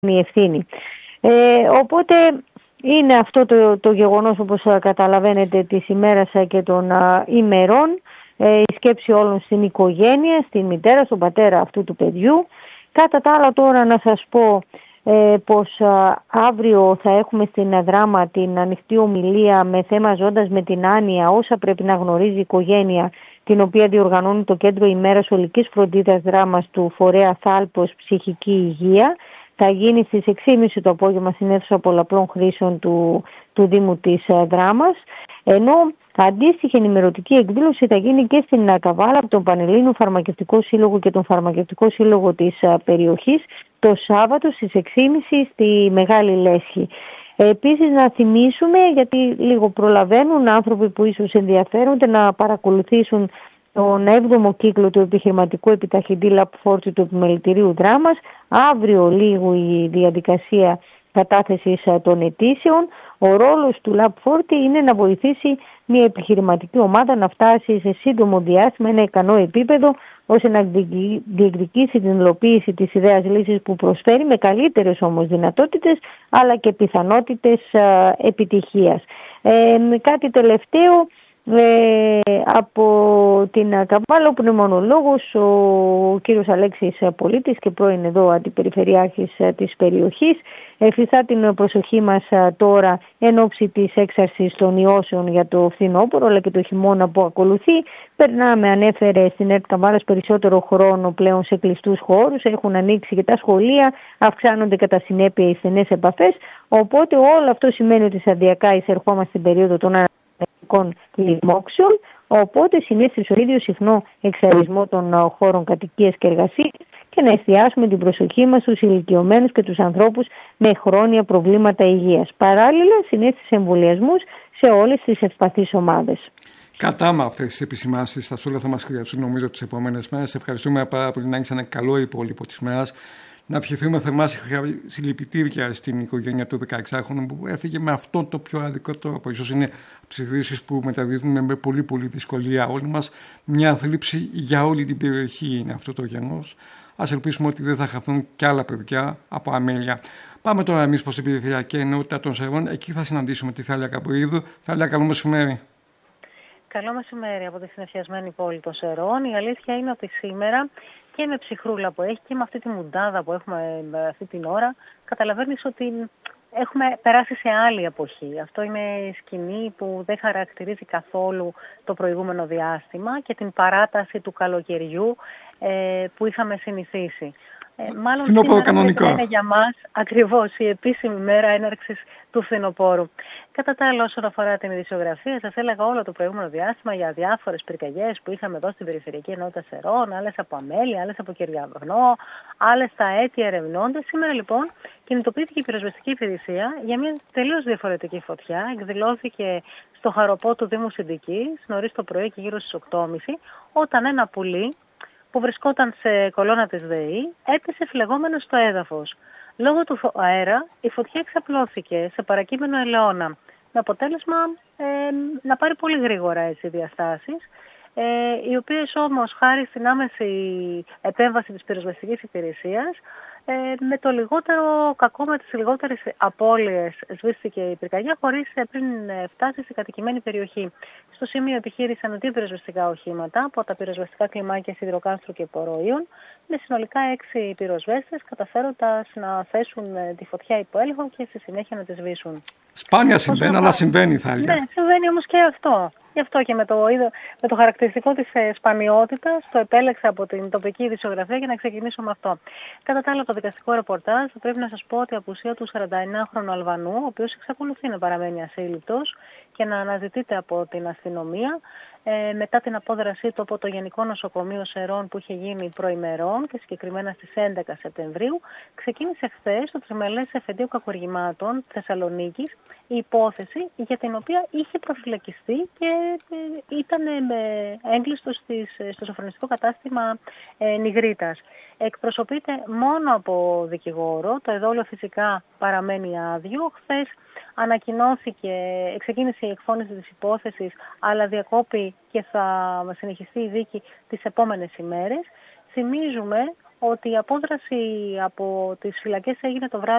η ευθύνη. Οπότε είναι αυτό το γεγονός, όπως καταλαβαίνετε, της ημέρας και των ημερών, η σκέψη όλων στην οικογένεια, στην μητέρα, στον πατέρα αυτού του παιδιού. Κατά τα άλλα τώρα να σας πω πως αύριο θα έχουμε στην Δράμα την ανοιχτή ομιλία με θέμα «Ζώντας με την άνοια, όσα πρέπει να γνωρίζει η οικογένεια», την οποία διοργανώνει το Κέντρο ημέρας ολικής φροντίδας Δράμας του Φορέα Θάλπος Ψυχική Υγεία. Θα γίνει στις 6.30 το απόγευμα στην αίθουσα πολλαπλών χρήσεων του Δήμου της Δράμας, ενώ αντίστοιχη ενημερωτική εκδήλωση θα γίνει και στην Καβάλα από τον Πανελλήνιο Φαρμακευτικό Σύλλογο και τον Φαρμακευτικό Σύλλογο της περιοχής το Σάββατο στις 6.30 στη Μεγάλη Λέσχη. Επίσης να θυμίσουμε, γιατί λίγο προλαβαίνουν άνθρωποι που ίσως ενδιαφέρονται να παρακολουθήσουν τον 7ο κύκλο του επιχειρηματικού επιταχυντή Λαπφόρτη του Επιμελητηρίου Δράμας. Αύριο λίγο η διαδικασία κατάθεσης των αιτήσεων. Ο ρόλος του Λαπφόρτη είναι να βοηθήσει μια επιχειρηματική ομάδα να φτάσει σε σύντομο διάστημα ένα ικανό επίπεδο, ώστε να διεκδικήσει την υλοποίηση της ιδέας λύσης που προσφέρει, με καλύτερες όμως δυνατότητες αλλά και πιθανότητες επιτυχίας. Κάτι τελευταίο, από την Καβάλα, ο πνευμονολόγος, ο κύριος Αλέξης Πολίτης και πρώην εδώ αντιπεριφερειάρχης της περιοχής, εφιστά την προσοχή μας τώρα εν ώψη της έξαρσης των ιώσεων για το φθινόπωρο αλλά και το χειμώνα που ακολουθεί. Περνάμε, ανέφερε στην ΕΡΤ Καβάλας, περισσότερο χρόνο πλέον σε κλειστούς χώρους, έχουν ανοίξει και τα σχολεία, αυξάνονται κατά συνέπεια οι στενές επαφές, οπότε όλο αυτό σημαίνει ότι σταδιακά εισερχόμαστε στην περίοδο των λοιμόξεων, οπότε συνήθισε ο ίδιος συχνό εξαρισμό των χώρων κατοικίας και εργασίας και να εστιάσουμε την προσοχή μας στους ηλικιωμένους και τους ανθρώπους με χρόνια προβλήματα υγείας. Παράλληλα, συνέστησε εμβολιασμούς σε όλες τις ευπαθείς ομάδες. Κατά με αυτές τις επισημάνσεις, τα σχόλια θα μας χρειαστούν νομίζω τις επόμενες μέρες. Ευχαριστούμε πάρα πολύ, να έχεις ένα καλό υπόλοιπο της μέρας. Να ευχηθούμε θερμά συλληπιτήρια στην οικογένεια του 16χρονου που έφυγε με αυτό το πιο άδικο τρόπο. Ίσως είναι ψευδήσεις που μεταδίδουμε με πολύ δυσκολία όλοι μας. Μια θλίψη για όλη την περιοχή είναι αυτό το γεγονός. Ας ελπίσουμε ότι δεν θα χαθούν κι άλλα παιδιά από αμέλεια. Πάμε τώρα εμείς προς την περιφερειακή ενότητα των Σερών. Εκεί θα συναντήσουμε τη Θάλια Καπουρίδου. Θάλια, καλό μεσημέρι. Καλό μεσημέρι από τη συνεφιασμένη πόλη των Σερών. Η αλήθεια είναι ότι σήμερα και με ψυχρούλα που έχει και με αυτή τη μουντάδα που έχουμε αυτή την ώρα, καταλαβαίνεις ότι έχουμε περάσει σε άλλη εποχή. Αυτό είναι η σκηνή που δεν χαρακτηρίζει καθόλου το προηγούμενο διάστημα και την παράταση του καλοκαιριού που είχαμε συνηθίσει. Μάλλον σήμερα είναι για μας ακριβώς η επίσημη μέρα έναρξης του φθινοπόρου. Κατά τα άλλα, όσον αφορά την ειδησιογραφία, σας έλεγα όλο το προηγούμενο διάστημα για διάφορες πυρκαγιές που είχαμε εδώ στην περιφερειακή ενότητα Σερών, άλλες από Αμέλεια, άλλες από Κεριαβρνό, άλλες στα έτη ερευνώντας. Σήμερα λοιπόν κινητοποιήθηκε η πυροσβεστική υπηρεσία για μια τελείως διαφορετική φωτιά. Εκδηλώθηκε στο χαροπό του Δήμου Συντικής νωρίς το πρωί και γύρω στις 8.30, όταν ένα πουλί που βρισκόταν σε κολόνα της ΔΕΗ έπεσε φλεγόμενο στο έδαφος. Λόγω του αέρα η φωτιά εξαπλώθηκε σε παρακείμενο ελαιώνα, με αποτέλεσμα να πάρει πολύ γρήγορα οι διαστάσεις, οι οποίες όμως χάρη στην άμεση επέμβαση της πυροσβεστικής υπηρεσίας, με το λιγότερο κακό, με τις λιγότερες απώλειες σβήστηκε η πυρκαγιά χωρίς πριν φτάσει στην κατοικημένη περιοχή. Στο σημείο επιχείρησαν 2 πυροσβεστικά οχήματα από τα πυροσβεστικά κλιμάκια Σιδηροκάνστρου και Ποροίων, με συνολικά 6 πυροσβέστες, καταφέροντας να θέσουν τη φωτιά υπό έλεγχο και στη συνέχεια να τη σβήσουν. Σπάνια συμβαίνει, αλλά συμβαίνει, θα έλεγα. Ναι, συμβαίνει όμως και αυτό. Γι' αυτό και με το χαρακτηριστικό της σπανιότητας το επέλεξα από την τοπική ειδησιογραφία για να ξεκινήσω με αυτό. Κατά τα άλλα, το δικαστικό ρεπορτάζ, θα πρέπει να σας πω ότι η απουσία του 49χρονου Αλβανού, ο οποίος εξακολουθεί να παραμένει ασύλληπτος και να αναζητείται από την αστυνομία, μετά την απόδρασή του από το Γενικό Νοσοκομείο Σερών που είχε γίνει προημερών και συγκεκριμένα στις 11 Σεπτεμβρίου, ξεκίνησε χθες στο Τριμελές Εφετείο Κακουργημάτων Θεσσαλονίκης η υπόθεση για την οποία είχε προφυλακιστεί και ήταν έγκλειστο στο σοφρονιστικό κατάστημα Νιγρίτας. Εκπροσωπείται μόνο από δικηγόρο, το εδόλιο φυσικά παραμένει άδειο. Χθες ξεκίνησε η εκφώνηση της υπόθεσης, αλλά διακόπη και θα συνεχιστεί η δίκη τις επόμενες ημέρες. Θυμίζουμε ότι η απόδραση από τις φυλακές έγινε το βράδυ